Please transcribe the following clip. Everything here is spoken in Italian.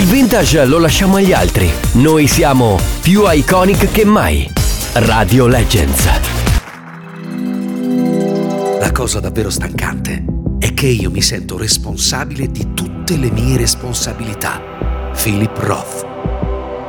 Il vintage lo lasciamo agli altri. Noi siamo più iconic che mai. Radio Legends. La cosa davvero stancante è che io mi sento responsabile di tutte le mie responsabilità. Philip Roth.